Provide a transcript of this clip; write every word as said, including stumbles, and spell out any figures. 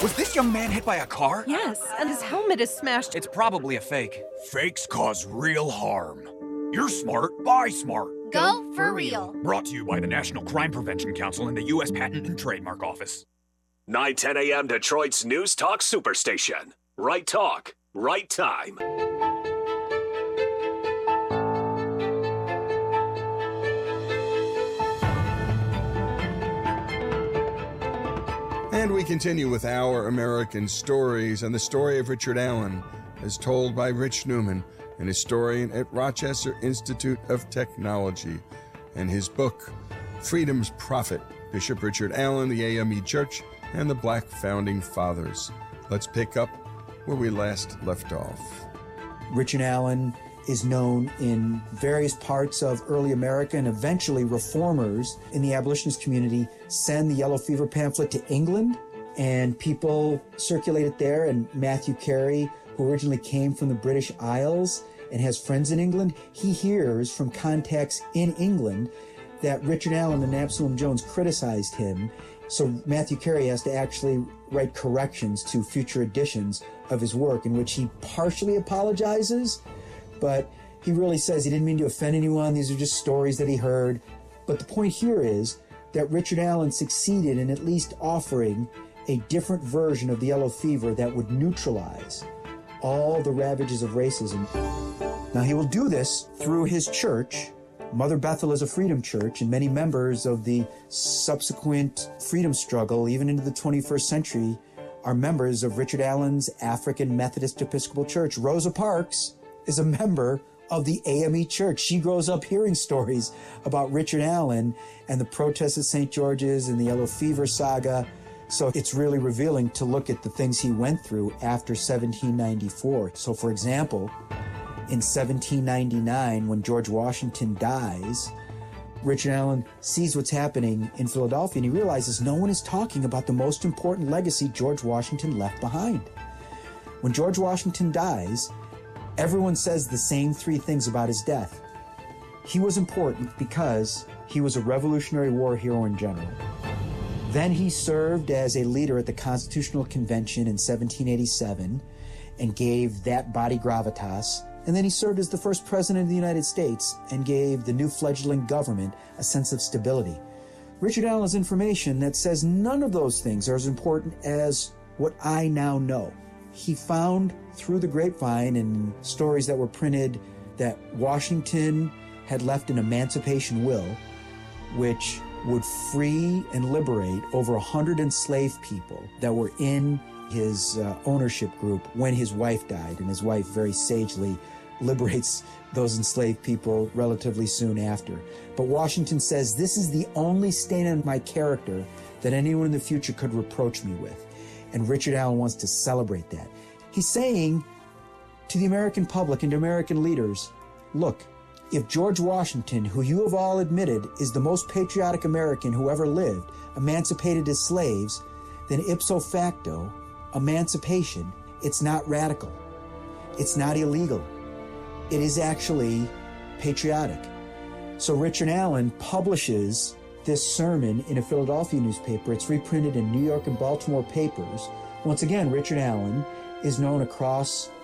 Was this young man hit by a car? Yes, and his helmet is smashed. It's probably a fake. Fakes cause real harm. You're smart, buy smart. Go for real. Brought to you by the National Crime Prevention Council and the U S Patent and Trademark Office. nine ten a m Detroit's News Talk Superstation. Right talk, right time. And we continue with Our American Stories and the story of Richard Allen, as told by Rich Newman, an historian at Rochester Institute of Technology, and his book, Freedom's Prophet, Bishop Richard Allen, the A M E Church, and the Black Founding Fathers. Let's pick up where we last left off. Richard Allen is known in various parts of early America, and eventually reformers in the abolitionist community send the Yellow Fever pamphlet to England, and people circulate it there. And Matthew Carey, who originally came from the British Isles and has friends in England, he hears from contacts in England that Richard Allen and Absalom Jones criticized him. So Matthew Carey has to actually write corrections to future editions of his work, in which he partially apologizes, but he really says he didn't mean to offend anyone. These are just stories that he heard. But the point here is that Richard Allen succeeded in at least offering a different version of the yellow fever that would neutralize all the ravages of racism. Now, he will do this through his church. Mother Bethel is a freedom church, and many members of the subsequent freedom struggle, even into the twenty-first century, are members of Richard Allen's African Methodist Episcopal Church. Rosa Parks is a member of the A M E Church. She grows up hearing stories about Richard Allen and the protests at Saint George's and the Yellow Fever saga. So it's really revealing to look at the things he went through after seventeen ninety-four. So, for example, in seventeen ninety-nine, when George Washington dies, Richard Allen sees what's happening in Philadelphia, and he realizes no one is talking about the most important legacy George Washington left behind. When George Washington dies, everyone says the same three things about his death. He was important because he was a Revolutionary War hero and general. Then he served as a leader at the Constitutional Convention in seventeen eighty-seven and gave that body gravitas. And then he served as the first president of the United States and gave the new fledgling government a sense of stability. Richard Allen has information that says none of those things are as important as what I now know. He found through the grapevine and stories that were printed that Washington had left an emancipation will, which would free and liberate over one hundred enslaved people that were in his uh, ownership group when his wife died. And his wife very sagely liberates those enslaved people relatively soon after. But Washington says, this is the only stain on my character that anyone in the future could reproach me with. And Richard Allen wants to celebrate that. He's saying to the American public and to American leaders, look, if George Washington, who you have all admitted is the most patriotic American who ever lived, emancipated his slaves, then ipso facto, emancipation, it's not radical. It's not illegal. It is actually patriotic. So Richard Allen publishes this sermon in a Philadelphia newspaper. It's reprinted in New York and Baltimore papers. Once again, Richard Allen is known across